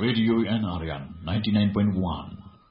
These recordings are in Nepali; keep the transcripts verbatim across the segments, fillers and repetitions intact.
Radio NRN ninety nine point one.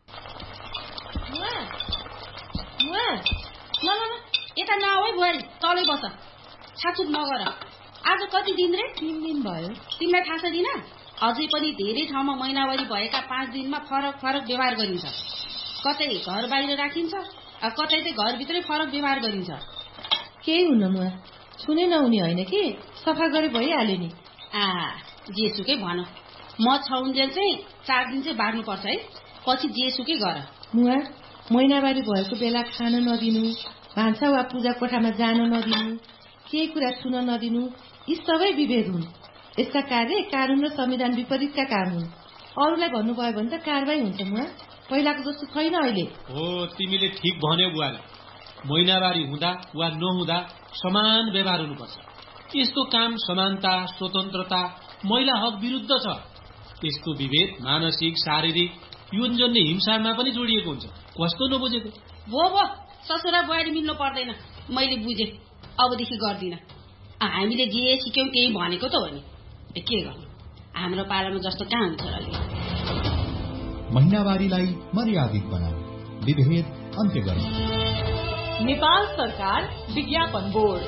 यता नआऊ है बुहारी, तलै बस, छाचुक नगर। आज कति दिन रे? तीन दिन भयो। तिमीलाई थाहा छ दिन? अझै पनि धेरै ठाउँमा महिनावारी भएका पाँच दिनमा फरक फरक व्यवहार गरिन्छ। कतै घर बाहिर राखिन्छ, कतै चाहिँ घरभित्रै फरक व्यवहार गरिन्छ। केही हुन्न मुआ, छुनै नहुने होइन कि, सफा गरे भइहाल्यो नि। आ जेसुकै भन, म छाउन्जेल चाहिँ चार दिन चाहिँ बार्नुपर्छ है, पछि जेसुकै गर। मुआ, महिनावारी भएको बेला खान नदिनु, भान्सा वा पूजा कोठामा जान नदिनु, केही कुरा सुन नदिनु, यी सबै विभेद हुन्। यस्ता कार्य कानून र संविधान विपरीतका काम हुन्। अरूलाई भन्नुभयो भने त कारबाही हुन्छ मुआ, पहिलाको जस्तो छैन अहिले। हो, तिमीले ठिक भन्यौ बुहारी। महिनावारी हुँदा वा नहुँदा समान व्यवहार हुनुपर्छ। यस्तो काम समानता, स्वतन्त्रता, महिला हक विरुद्ध छ। यस्तो विभेद मानसिक, शारीरिक, यौनजन्य हिंसामा पनि जोडिएको हुन्छ। कस्तो नबुझेको? भो भो, ससुरा बुहारी मिल्नु पर्दैन, मैले बुझेँ, अबदेखि गर्दिन। हामीले जे सिक्यौँ त्यही भनेको त हो नि, के गर्नु, हाम्रो पालामा जस्तो कहाँ हुन्छ र। महिनावारीलाई मर्यादित बनाऊ, विभेद अन्त्य गरौँ। नेपाल सरकार विज्ञापन बोर्ड।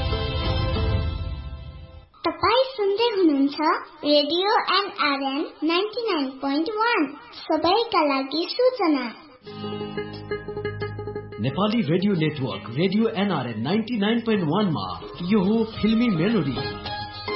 तपाई सुन्दै हुनुहुन्छ radio NRN ninety nine point one, सबैका लागि सूचना। Nepali radio network radio NRN ninety nine point one मा यो हो फिल्मी मेलोडी।